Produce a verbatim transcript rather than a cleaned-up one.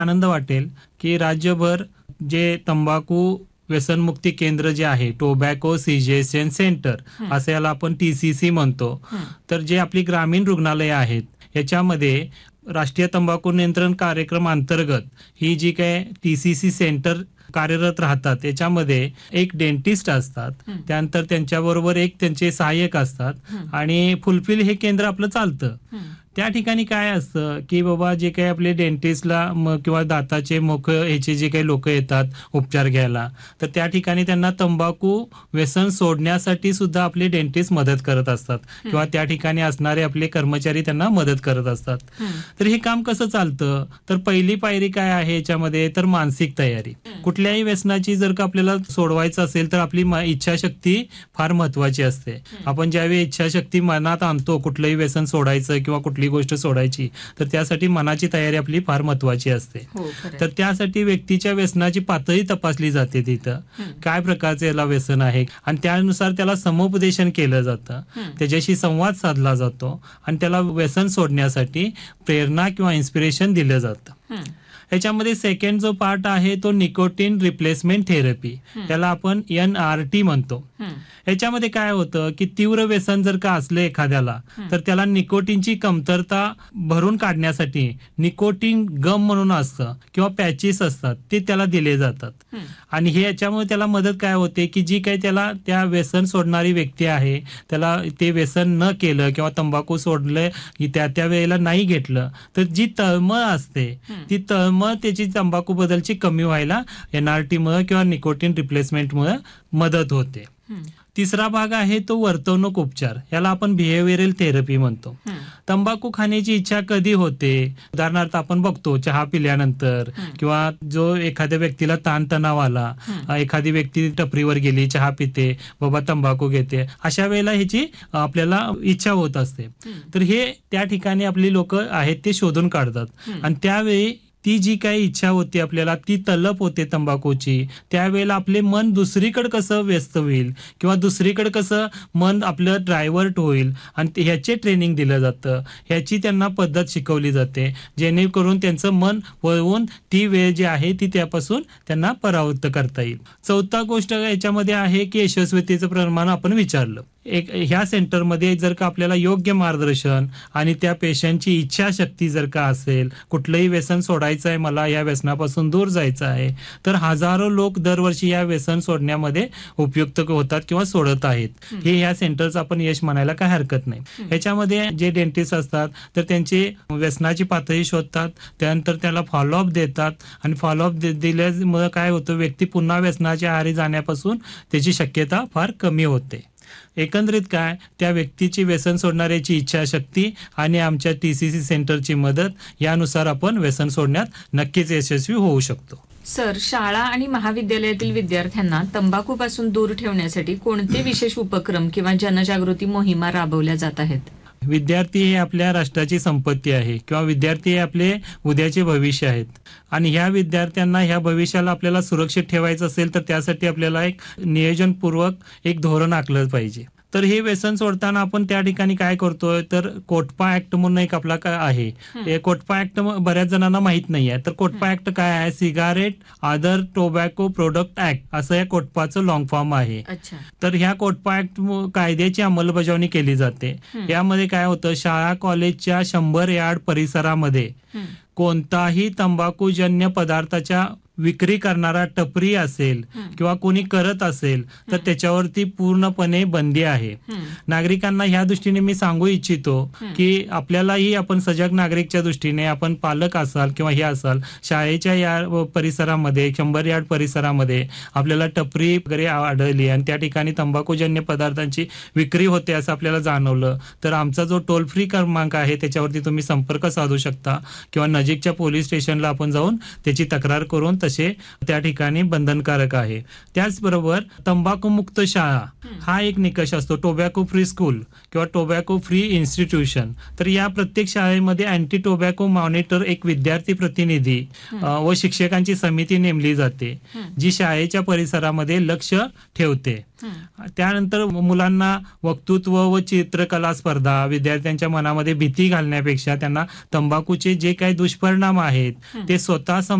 आनंद वाटेल की राज्यभर जे तंबाखू व्यसनमुक्ती केंद्र जे आहे, टोबॅको सिजेशन सेंटर असं याला आपण टी सी सी म्हणतो, तर जे आपली ग्रामीण रुग्णालय आहेत याच्यामध्ये राष्ट्रीय तंबाखू नियंत्रण कार्यक्रम अंतर्गत ही जी काय टी सी सी सेंटर कार्यरत राहतात त्याच्यामध्ये एक डेंटिस्ट असतात, त्यानंतर त्यांच्याबरोबर एक त्यांचे सहाय्यक असतात आणि फुलफिल हे केंद्र आपलं चालतं. त्या ठिकाणी काय असतं की बाबा जे काही आपले डेंटिस्टला म किंवा दाताचे मुख ह्याचे जे काही लोक येतात उपचार घ्यायला, तर त्या ठिकाणी त्यांना तंबाखू व्यसन सोडण्यासाठी सुद्धा आपले डेंटिस्ट मदत करत असतात किंवा त्या ठिकाणी असणारे आपले कर्मचारी त्यांना मदत करत असतात. तर हे काम कसं चालतं, तर पहिली पायरी काय आहे याच्यामध्ये, तर मानसिक तयारी. कुठल्याही व्यसनाची जर का आपल्याला सोडवायचं असेल तर आपली इच्छाशक्ती फार महत्वाची असते. आपण ज्यावेळी इच्छाशक्ती मनात आणतो कुठलंही व्यसन सोडायचं किंवा कुठली गोष्ट सोडायची, तर त्यासाठी मनाची तयारी आपली फार महत्वाची असते. तर त्यासाठी व्यक्तीच्या व्यसनाची पातळी तपासली जाते, तिथं काय प्रकारचे याला व्यसन आहे आणि त्यानुसार त्याला समुपदेशन केलं जातं, त्याच्याशी संवाद साधला जातो आणि त्याला व्यसन सोडण्यासाठी प्रेरणा किंवा इन्स्पिरेशन दिलं जातं. याच्यामध्ये सेकंड जो पार्ट आहे तो निकोटीन रिप्लेसमेंट थेरपी, त्याला आपण एन आर टी म्हणतो. याच्यामध्ये काय होतं की तीव्र व्यसन जर का असलं एखाद्याला, तर त्याला निकोटीनची कमतरता भरून काढण्यासाठी निकोटीन गम म्हणून असतं किंवा पॅचेस असतात ते त्याला दिले जातात आणि हे याच्यामुळे त्याला मदत काय होते की जी काही त्याला त्या व्यसन सोडणारी व्यक्ती आहे त्याला ते व्यसन न केलं किंवा तंबाखू सोडलं की त्या त्या वेळेला नाही घेतलं, तर जी तळमळ असते ती तळमळ त्याची तंबाखू बद्दलची कमी व्हायला एनआरटी मुळे किंवा निकोटीन रिप्लेसमेंट मुळे मदत होते. तिसरा भाग आहे तो वर्तवणूक उपचार, याला आपण बिहेवियरल थेरपी म्हणतो. तंबाखू खाण्याची इच्छा कधी होते, उदाहरणार्थ आपण बघतो चहा पिल्यानंतर किंवा जो एखाद्या व्यक्तीला ताणतणाव आला, एखादी व्यक्ती टपरीवर गेली, चहा पिते, बाबा तंबाखू घेते, अशा वेळेला ह्याची आपल्याला इच्छा होत असते. तर हे त्या ठिकाणी आपली लोक आहेत ते शोधून काढतात आणि त्यावेळी ती जी काही इच्छा होती आपल्याला, ती तलप होते तंबाखूची, त्यावेळेला आपले मन दुसरीकडे कसं व्यस्त होईल किंवा दुसरीकडे कसं मन आपलं डायव्हर्ट होईल आणि ह्याचे ट्रेनिंग दिलं जातं, ह्याची त्यांना पद्धत शिकवली जाते जेणेकरून त्यांचं मन वळवून ती वेळ जी आहे ती त्यापासून त्यांना परावृत्त करता येईल. चौथा गोष्ट याच्यामध्ये आहे की यशस्वीतेचं प्रमाण आपण विचारलं. एक ह्या सेंटरमध्ये जर का आपल्याला योग्य मार्गदर्शन आणि त्या पेशंटची इच्छाशक्ती जर का असेल, कुठलंही व्यसन सोडायचं आहे, मला या व्यसनापासून दूर जायचं आहे, तर हजारो लोक दरवर्षी या व्यसन सोडण्यामध्ये उपयुक्त होतात किंवा सोडत आहेत. हे या सेंटरचं आपण यश म्हणायला काय हरकत नाही. ह्याच्यामध्ये जे डेंटिस्ट असतात तर त्यांची व्यसनाची पातळी शोधतात, त्यानंतर त्याला फॉलोअप देतात आणि फॉलोअप दिल्यामुळे काय होतं, व्यक्ती पुन्हा व्यसनाच्या आहारी जाण्यापासून त्याची शक्यता फार कमी होते. एकंदरीत काय, त्या व्यक्तीची व्यसन सोडणाऱ्याची इच्छाशक्ती आणि आमच्या टी सी सी सेंटरची मदत यानुसार आपण व्यसन सोडण्यात नक्कीच यशस्वी होऊ शकतो. सर, शाळा आणि महाविद्यालयातील विद्यार्थ्यांना तंबाखूपासून दूर ठेवण्यासाठी कोणते विशेष उपक्रम किंवा जनजागृती मोहिमा राबवल्या जात आहेत? विद्यार्थी हे आपल्या राष्ट्राची संपत्ती आहे किंवा विद्यार्थी हे आपले उद्याचे भविष्य आहेत आणि ह्या विद्यार्थ्यांना ह्या भविष्याला आपल्याला सुरक्षित ठेवायचं असेल तर त्यासाठी आपल्याला एक नियोजनपूर्वक एक धोरण आखलं पाहिजे. तर हे व्यसन सोडताना आपण त्या ठिकाणी काय करतोय, तर कोटपा ऍक्ट म्हणून एक आपला काय आहे, हे कोटपा ऍक्ट बऱ्याच जणांना माहित नाही आहे. तर कोटपा ऍक्ट काय आहे, cigarette other tobacco product act असं या कोटपाचं लॉंग फॉर्म आहे. तर ह्या कोटपा ऍक्ट कायद्याची अंमलबजावणी केली जाते. यामध्ये काय होतं, शाळा कॉलेजच्या शंभर यार्ड परिसरामध्ये कोणताही तंबाखूजन्य पदार्थाच्या विक्री करणारा टपरी असेल किंवा कोणी करत असेल तर त्याच्यावरती पूर्णपणे बंदी आहे. नागरिकांना ह्या दृष्टीने मी सांगू इच्छितो की आपल्यालाही आपण सजग नागरिकच्या दृष्टीने, आपण पालक असाल किंवा हे असाल, शाळेच्या या परिसरामध्ये शंभर यार्ड परिसरामध्ये आपल्याला टपरी वगैरे आढळली आणि त्या ठिकाणी तंबाखूजन्य पदार्थांची विक्री होते असं आपल्याला जाणवलं, तर आमचा जो टोल फ्री क्रमांक आहे त्याच्यावरती तुम्ही संपर्क साधू शकता किंवा नजीकच्या पोलीस स्टेशनला आपण जाऊन त्याची तक्रार करून तसे त्या ठिकाणी बंधनकारक आहे. त्याचबरोबर तंबाखूमुक्त शाळा हा एक निकष असतो. टोबॅको फ्री स्कूल किंवा टोबॅको फ्री इन्स्टिट्यूशन. तर या प्रत्येक शाळेमध्ये अँटी टोबॅको मॉनिटर एक विद्यार्थी प्रतिनिधी अ, व शिक्षकांची समिती नेमली जाते, जी शाळेच्या परिसरामध्ये लक्ष ठेवते. त्यानंतर मुलांना वक्तृत्व व चित्रकला स्पर्धा, विद्यार्थ्यांच्या मनामध्ये भीती घालण्यापेक्षा त्यांना तंबाखूचे जे काही दुष्परिणाम आहेत ते स्वतः